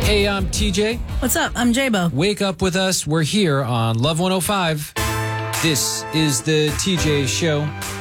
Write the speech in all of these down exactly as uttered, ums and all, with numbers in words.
Hey, I'm T J. What's up? I'm J-Bo. Wake up with us. We're here on Love one oh five. This is the T J Show.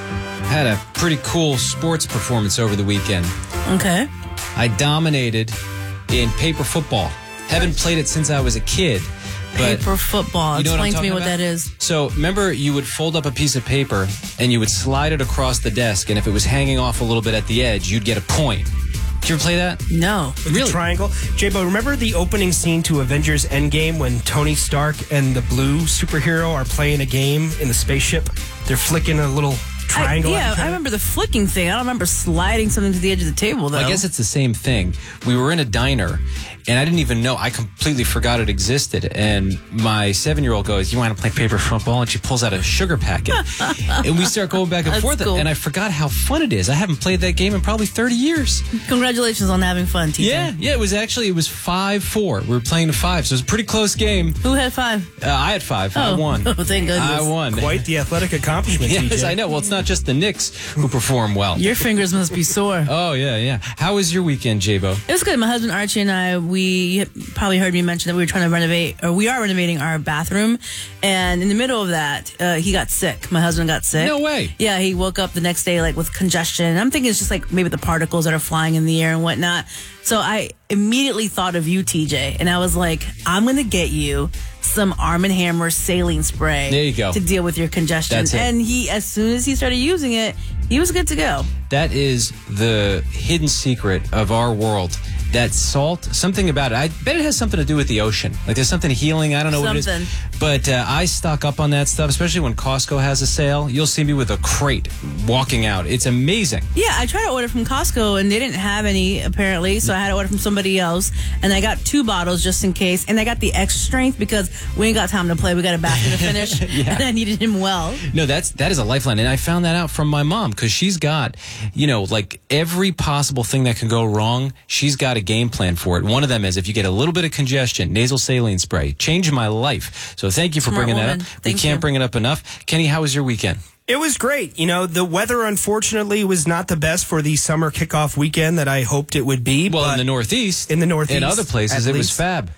Had a pretty cool sports performance over the weekend. Okay. I dominated in paper football. Haven't played it since I was a kid. But Paper football. you know Explain what to me I'm what talking that is. So remember, you would fold up a piece of paper and you would slide it across the desk, and if it was hanging off a little bit at the edge, you'd get a point. Did you ever play that? No. With Really? the triangle. J-Bo, remember the opening scene to Avengers Endgame when Tony Stark and the blue superhero are playing a game in the spaceship? They're flicking a little I, triangle. yeah, at each I other? remember the flicking thing. I don't remember sliding something to the edge of the table, though. I guess it's the same thing. We were in a diner, and I didn't even know. I completely forgot it existed. And my seven-year-old goes, "You want to play paper football?" And she pulls out a sugar packet. And we start going back and That's forth. cool. And I forgot how fun it is. I haven't played that game in probably thirty years. Congratulations on having fun, T J. Yeah, yeah. It was actually, it was five four. We were playing to five, so it was a pretty close game. Who had five? Uh, I had five. I Oh. won. Oh, thank goodness. I won. Quite the athletic accomplishment, T J. Yes, I know. Well, it's not just the Knicks who perform well. Your fingers must be sore. Oh, yeah, yeah. How was your weekend, J-Bo? It was good. My husband Archie and I, we probably heard me mention that we were trying to renovate, or we are renovating our bathroom. And in the middle of that, uh, he got sick. My husband got sick. No way. Yeah, he woke up the next day like with congestion. And I'm thinking it's just like maybe the particles that are flying in the air and whatnot. So I immediately thought of you, T J, and I was like, I'm going to get you some Arm and Hammer saline spray. There you go. To deal with your congestion. That's it. And he, as soon as he started using it, he was good to go. That is the hidden secret of our world. That salt, something about it. I bet it has something to do with the ocean. Like there's something healing. I don't know what it Something. is. But uh, I stock up on that stuff, especially when Costco has a sale. You'll see me with a crate walking out. It's amazing. Yeah, I tried to order from Costco and they didn't have any apparently, so I had to order from somebody else. And I got two bottles just in case, and I got the extra strength because we ain't got time to play. We got a basket to finish, Yeah. and I needed him well. No, that's that is a lifeline, and I found that out from my mom because she's got, you know, like every possible thing that can go wrong. She's got a game plan for it. One of them is if you get a little bit of congestion, nasal saline spray. Changed my life. So thank you for Smart bringing woman. that up. Thank we can't you. bring it up enough. Kenny, how was your weekend? It was great. You know, the weather, unfortunately, was not the best for the summer kickoff weekend that I hoped it would be. Well, but in the Northeast, in the Northeast, in other places, at it was least. fab.